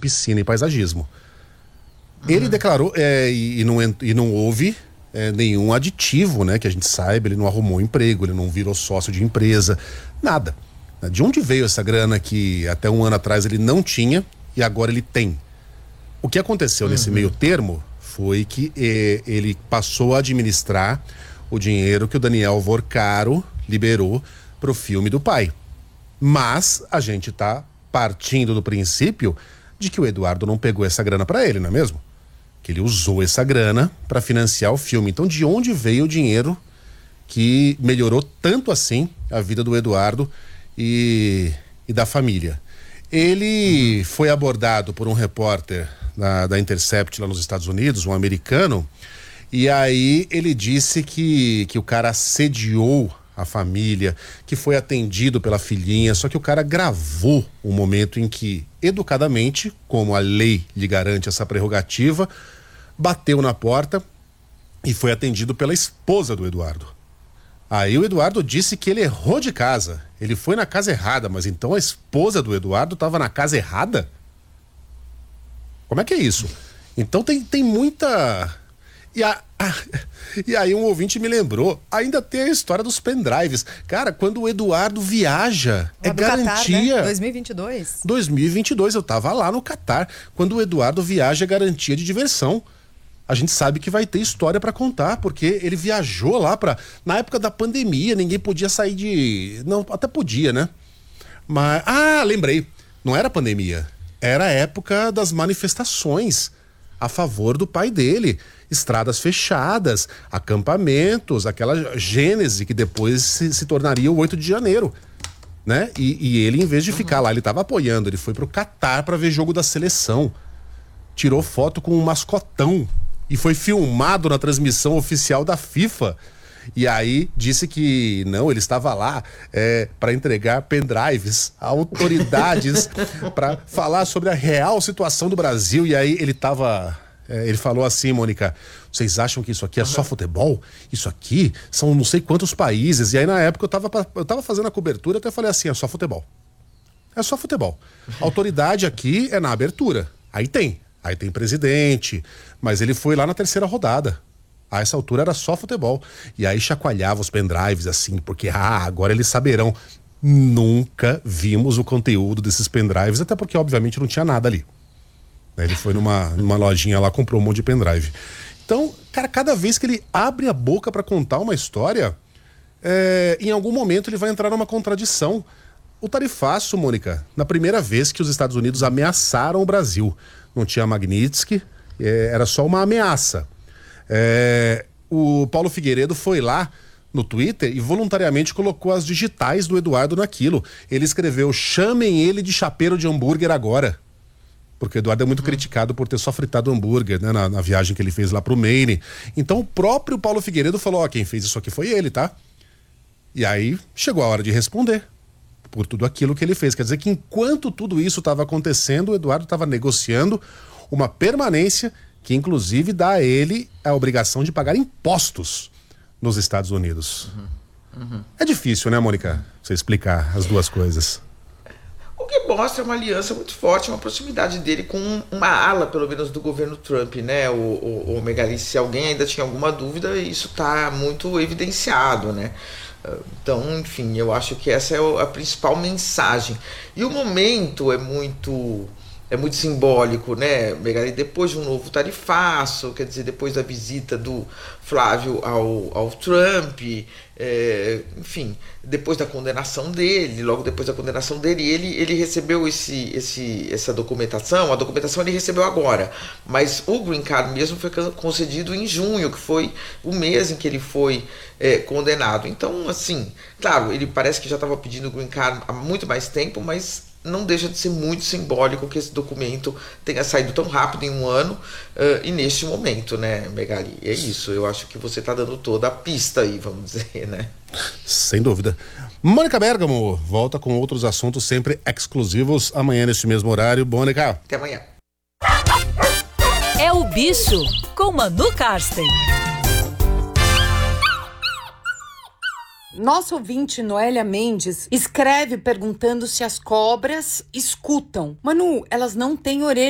piscina e paisagismo. Ele declarou, e não houve nenhum aditivo, né, que a gente saiba, ele não arrumou emprego, ele não virou sócio de empresa, nada. De onde veio essa grana que até um ano atrás ele não tinha e agora ele tem? O que aconteceu nesse meio termo foi que ele passou a administrar o dinheiro que o Daniel Vorcaro liberou pro filme do pai. Mas a gente tá partindo do princípio de que o Eduardo não pegou essa grana para ele, não é mesmo? Que ele usou essa grana para financiar o filme. Então, de onde veio o dinheiro que melhorou tanto assim a vida do Eduardo e da família? Ele foi abordado por um repórter da Intercept lá nos Estados Unidos, um americano, e aí ele disse que o cara assediou a família, que foi atendido pela filhinha, só que o cara gravou o momento em que, educadamente, como a lei lhe garante essa prerrogativa, bateu na porta e foi atendido pela esposa do Eduardo. Aí o Eduardo disse que ele errou de casa, ele foi na casa errada, mas então a esposa do Eduardo estava na casa errada? Como é que é isso? Então tem muita... E aí um ouvinte me lembrou, ainda tem a história dos pendrives. Cara, quando o Eduardo viaja, é garantia... Catar, né? 2022. 2022, eu tava lá no Catar. Quando o Eduardo viaja, é garantia de diversão. A gente sabe que vai ter história pra contar, porque ele viajou lá na época da pandemia, ninguém podia sair de... Não, até podia, né? Mas... lembrei. Não era pandemia. Era a época das manifestações a favor do pai dele. Estradas fechadas, acampamentos, aquela gênese que depois se tornaria o 8 de janeiro, né? E ele, em vez de ficar lá, ele estava apoiando, ele foi pro Catar para ver jogo da seleção, tirou foto com um mascotão e foi filmado na transmissão oficial da FIFA. E aí disse que não, ele estava lá para entregar pendrives a autoridades para falar sobre a real situação do Brasil. E aí ele falou assim, Mônica, vocês acham que isso aqui é só futebol? Isso aqui são não sei quantos países. E aí na época eu tava fazendo a cobertura, até falei assim, é só futebol. É só futebol. A autoridade aqui é na abertura. Aí tem presidente, mas ele foi lá na terceira rodada. A essa altura era só futebol. E aí chacoalhava os pendrives assim, porque agora eles saberão. Nunca vimos o conteúdo desses pendrives, até porque obviamente não tinha nada ali. Ele foi numa lojinha lá, comprou um monte de pendrive. Então, cara, cada vez que ele abre a boca pra contar uma história, em algum momento ele vai entrar numa contradição. O tarifaço, Mônica, na primeira vez que os Estados Unidos ameaçaram o Brasil, não tinha Magnitsky, era só uma ameaça. O Paulo Figueiredo foi lá no Twitter e voluntariamente colocou as digitais do Eduardo naquilo. Ele escreveu, chamem ele de chapeiro de hambúrguer agora. Porque o Eduardo é muito criticado por ter só fritado hambúrguer, né, na viagem que ele fez lá pro Maine. Então o próprio Paulo Figueiredo falou, quem fez isso aqui foi ele, tá? E aí chegou a hora de responder por tudo aquilo que ele fez. Quer dizer que enquanto tudo isso estava acontecendo, o Eduardo estava negociando uma permanência que inclusive dá a ele a obrigação de pagar impostos nos Estados Unidos. É difícil, né, Mônica? Você explicar as duas coisas. O que mostra uma aliança muito forte, uma proximidade dele com uma ala, pelo menos, do governo Trump, né? O Megali, se alguém ainda tinha alguma dúvida, isso está muito evidenciado, né? Então, enfim, eu acho que essa é a principal mensagem. E o momento é muito simbólico, né, Megali? Depois de um novo tarifaço, quer dizer, depois da visita do Flávio ao Trump, enfim, depois da condenação dele, logo depois da condenação dele, ele recebeu essa documentação. A documentação ele recebeu agora, mas o Green Card mesmo foi concedido em junho, que foi o mês em que ele foi condenado. Então, assim, claro, ele parece que já estava pedindo o Green Card há muito mais tempo, mas não deixa de ser muito simbólico que esse documento tenha saído tão rápido em um ano e neste momento, né, Megali? É isso, eu acho que você está dando toda a pista aí, vamos dizer, né? Sem dúvida. Mônica Bergamo volta com outros assuntos sempre exclusivos amanhã neste mesmo horário. Mônica, até amanhã. É o Bicho, com Manu Karsten. Nosso ouvinte, Noélia Mendes, escreve perguntando se as cobras escutam. Manu, elas não têm orelha.